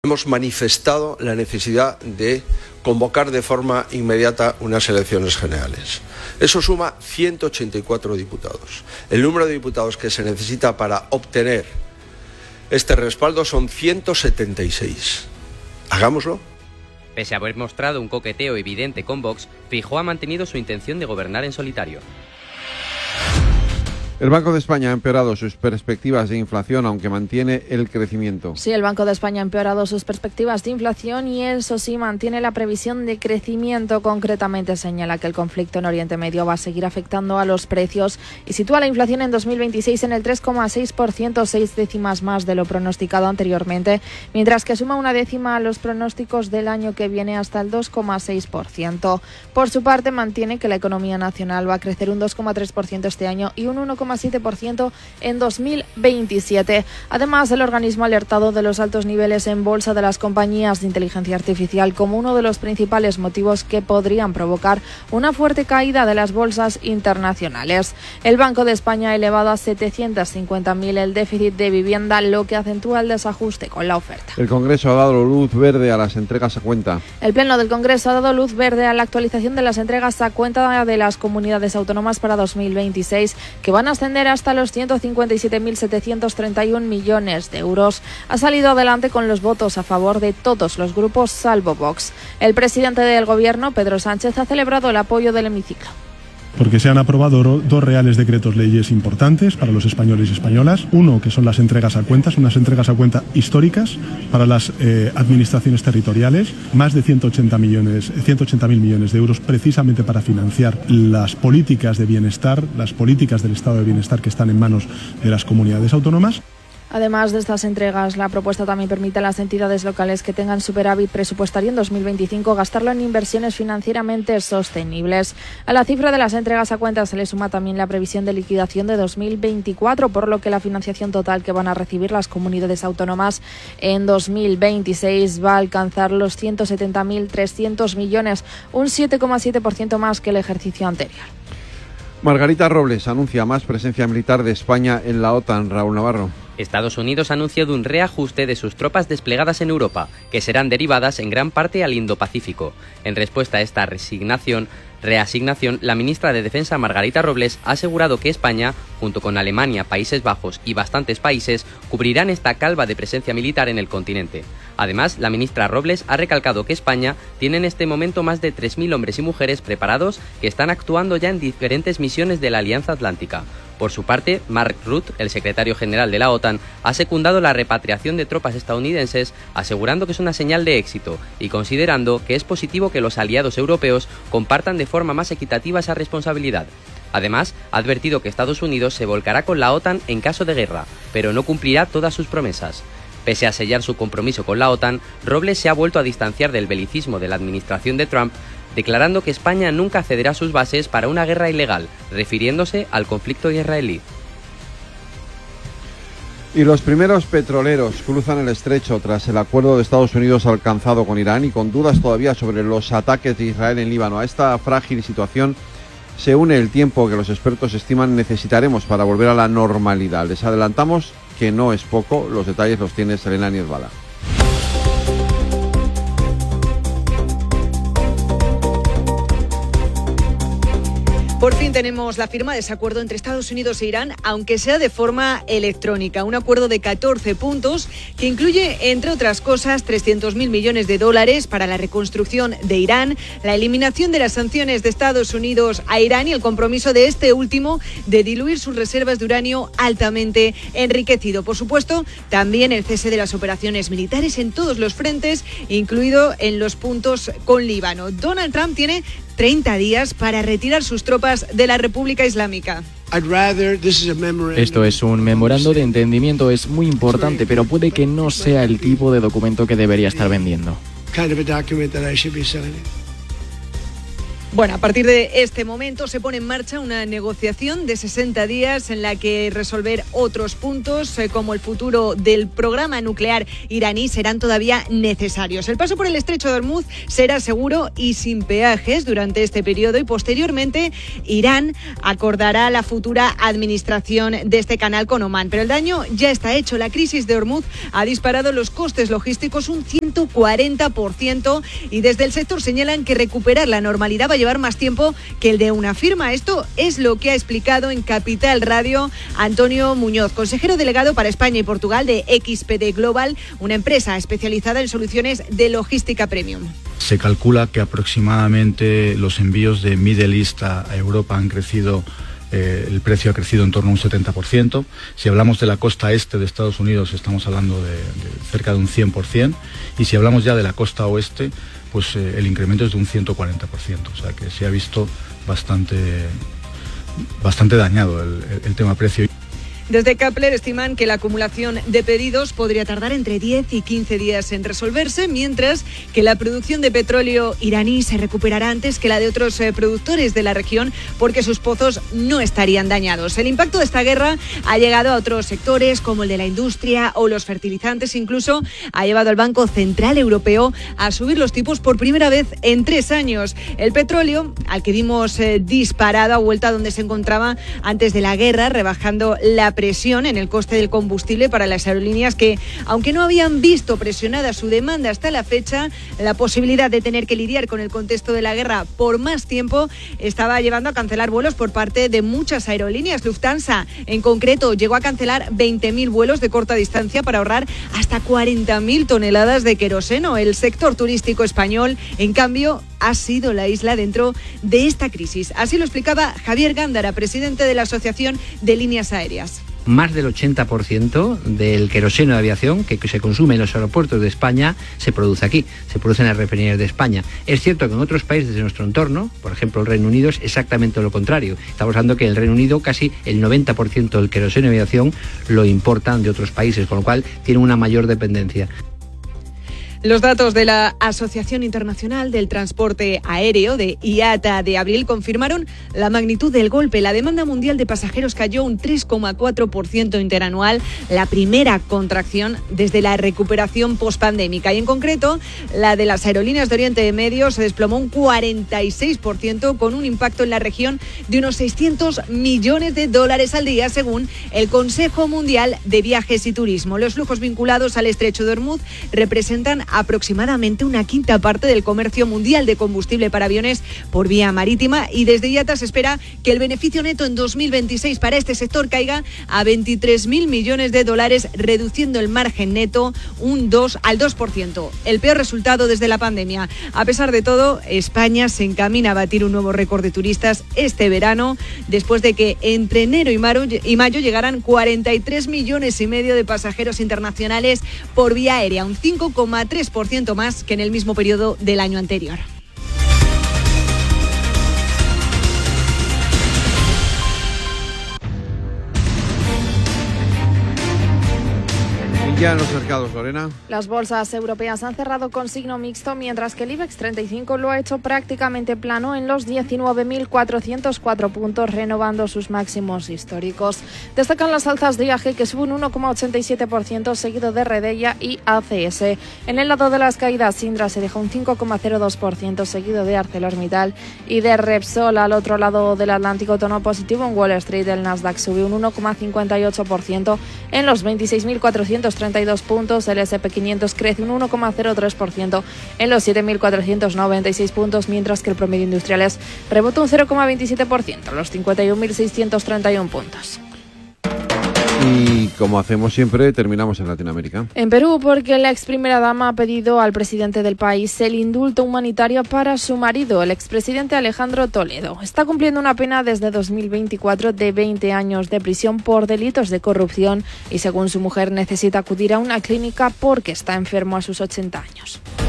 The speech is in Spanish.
Hemos manifestado la necesidad de convocar de forma inmediata unas elecciones generales. Eso suma 184 diputados. El número de diputados que se necesita para obtener este respaldo son 176. Hagámoslo. Pese a haber mostrado un coqueteo evidente con Vox, Feijóo ha mantenido su intención de gobernar en solitario. El Banco de España ha empeorado sus perspectivas de inflación, aunque mantiene el crecimiento. Sí, el Banco de España ha empeorado sus perspectivas de inflación y eso sí mantiene la previsión de crecimiento. Concretamente señala que el conflicto en Oriente Medio va a seguir afectando a los precios y sitúa la inflación en 2026 en el 3,6%, 6 décimas más de lo pronosticado anteriormente, mientras que suma una décima a los pronósticos del año que viene hasta el 2,6%. Por su parte, mantiene que la economía nacional va a crecer un 2,3% este año y un 1,7% en 2027. Además, el organismo ha alertado de los altos niveles en bolsa de las compañías de inteligencia artificial como uno de los principales motivos que podrían provocar una fuerte caída de las bolsas internacionales. El Banco de España ha elevado a 750.000 el déficit de vivienda, lo que acentúa el desajuste con la oferta. El Congreso ha dado luz verde a las entregas a cuenta. El Pleno del Congreso ha dado luz verde a la actualización de las entregas a cuenta de las comunidades autónomas para 2026, que van a ascender hasta los 157.731 millones de euros. Ha salido adelante con los votos a favor de todos los grupos salvo Vox. El presidente del Gobierno, Pedro Sánchez, ha celebrado el apoyo del hemiciclo. Porque se han aprobado dos reales decretos leyes importantes para los españoles y españolas. Uno, que son las entregas a cuentas, unas entregas a cuenta históricas para las administraciones territoriales, más de 180.000 millones de euros precisamente para financiar las políticas de bienestar, las políticas del estado de bienestar que están en manos de las comunidades autónomas. Además de estas entregas, la propuesta también permite a las entidades locales que tengan superávit presupuestario en 2025 gastarlo en inversiones financieramente sostenibles. A la cifra de las entregas a cuentas se le suma también la previsión de liquidación de 2024, por lo que la financiación total que van a recibir las comunidades autónomas en 2026 va a alcanzar los 170.300 millones, un 7,7% más que el ejercicio anterior. Margarita Robles anuncia más presencia militar de España en la OTAN. Raúl Navarro. Estados Unidos ha anunciado un reajuste de sus tropas desplegadas en Europa, que serán derivadas en gran parte al Indo-Pacífico. En respuesta a esta reasignación, la ministra de Defensa Margarita Robles ha asegurado que España, junto con Alemania, Países Bajos y bastantes países, cubrirán esta calva de presencia militar en el continente. Además, la ministra Robles ha recalcado que España tiene en este momento más de 3.000 hombres y mujeres preparados que están actuando ya en diferentes misiones de la Alianza Atlántica. Por su parte, Mark Rutte, el secretario general de la OTAN, ha secundado la repatriación de tropas estadounidenses, asegurando que es una señal de éxito y considerando que es positivo que los aliados europeos compartan de forma más equitativa esa responsabilidad. Además, ha advertido que Estados Unidos se volcará con la OTAN en caso de guerra, pero no cumplirá todas sus promesas. Pese a sellar su compromiso con la OTAN, Robles se ha vuelto a distanciar del belicismo de la administración de Trump, declarando que España nunca cederá sus bases para una guerra ilegal, refiriéndose al conflicto israelí. Y los primeros petroleros cruzan el estrecho tras el acuerdo de Estados Unidos alcanzado con Irán y con dudas todavía sobre los ataques de Israel en Líbano. A esta frágil situación se une el tiempo que los expertos estiman necesitaremos para volver a la normalidad. Les adelantamos que no es poco. Los detalles los tiene Selena Niezbala. Por fin tenemos la firma de ese acuerdo entre Estados Unidos e Irán, aunque sea de forma electrónica. Un acuerdo de 14 puntos que incluye, entre otras cosas, 300.000 millones de dólares para la reconstrucción de Irán, la eliminación de las sanciones de Estados Unidos a Irán y el compromiso de este último de diluir sus reservas de uranio altamente enriquecido. Por supuesto, también el cese de las operaciones militares en todos los frentes, incluido en los puntos con Líbano. Donald Trump tiene 30 días para retirar sus tropas de la República Islámica. Esto es un memorando de entendimiento, es muy importante, pero puede que no sea el tipo de documento que debería estar vendiendo. Bueno, a partir de este momento se pone en marcha una negociación de 60 días en la que resolver otros puntos como el futuro del programa nuclear iraní serán todavía necesarios. El paso por el estrecho de Hormuz será seguro y sin peajes durante este periodo y posteriormente Irán acordará la futura administración de este canal con Omán. Pero el daño ya está hecho. La crisis de Hormuz ha disparado los costes logísticos un 140% y desde el sector señalan que recuperar la normalidad va a llevar más tiempo que el de una firma. Esto es lo que ha explicado en Capital Radio Antonio Muñoz, consejero delegado para España y Portugal de XPD Global, una empresa especializada en soluciones de logística premium. Se calcula que aproximadamente los envíos de Middle East a Europa han crecido, el precio ha crecido en torno a un 70%. Si hablamos de la costa este de Estados Unidos estamos hablando de cerca de un 100%, y si hablamos ya de la costa oeste, pues el incremento es de un 140%, o sea que se ha visto bastante dañado el tema precio. Desde Kepler estiman que la acumulación de pedidos podría tardar entre 10 y 15 días en resolverse, mientras que la producción de petróleo iraní se recuperará antes que la de otros productores de la región porque sus pozos no estarían dañados. El impacto de esta guerra ha llegado a otros sectores como el de la industria o los fertilizantes, incluso ha llevado al Banco Central Europeo a subir los tipos por primera vez en 3 años. El petróleo, al que vimos disparado, ha vuelto a donde se encontraba antes de la guerra, rebajando la presión en el coste del combustible para las aerolíneas que, aunque no habían visto presionada su demanda hasta la fecha, la posibilidad de tener que lidiar con el contexto de la guerra por más tiempo estaba llevando a cancelar vuelos por parte de muchas aerolíneas. Lufthansa, en concreto, llegó a cancelar 20.000 vuelos de corta distancia para ahorrar hasta 40.000 toneladas de queroseno. El sector turístico español, en cambio, ha sido la isla dentro de esta crisis. Así lo explicaba Javier Gándara, presidente de la Asociación de Líneas Aéreas. Más del 80% del queroseno de aviación que se consume en los aeropuertos de España se produce aquí, se produce en las refinerías de España. Es cierto que en otros países de nuestro entorno, por ejemplo el Reino Unido, es exactamente lo contrario. Estamos hablando que en el Reino Unido casi el 90% del queroseno de aviación lo importan de otros países, con lo cual tiene una mayor dependencia. Los datos de la Asociación Internacional del Transporte Aéreo, de IATA, de abril confirmaron la magnitud del golpe. La demanda mundial de pasajeros cayó un 3,4% interanual, la primera contracción desde la recuperación pospandémica. Y en concreto, la de las aerolíneas de Oriente Medio se desplomó un 46%, con un impacto en la región de unos $600 millones al día, según el Consejo Mundial de Viajes y Turismo. Los flujos vinculados al estrecho de Hormuz representan aproximadamente una quinta parte del comercio mundial de combustible para aviones por vía marítima, y desde IATA se espera que el beneficio neto en 2026 para este sector caiga a $23.000 millones, reduciendo el margen neto al 2%. El peor resultado desde la pandemia. A pesar de todo, España se encamina a batir un nuevo récord de turistas este verano, después de que entre enero y mayo llegaran 43,5 millones de pasajeros internacionales por vía aérea, un 5,3% más que en el mismo periodo del año anterior. Ya en los mercados, Lorena. Las bolsas europeas han cerrado con signo mixto, mientras que el IBEX 35 lo ha hecho prácticamente plano en los 19.404 puntos, renovando sus máximos históricos. Destacan las alzas de IAG, que sube un 1,87%, seguido de Redeia y ACS. En el lado de las caídas, Indra se deja un 5,02%, seguido de ArcelorMittal y de Repsol. Al otro lado del Atlántico, tono positivo en Wall Street. El Nasdaq sube un 1,58% en los 26.432 puntos. El S&P 500 crece un 1,03% en los 7.496 puntos, mientras que el promedio industriales rebota un 0,27% a los 51.631 puntos. Y como hacemos siempre, terminamos en Latinoamérica. En Perú, porque la ex primera dama ha pedido al presidente del país el indulto humanitario para su marido, el expresidente Alejandro Toledo. Está cumpliendo una pena desde 2024 de 20 años de prisión por delitos de corrupción y, según su mujer, necesita acudir a una clínica porque está enfermo a sus 80 años.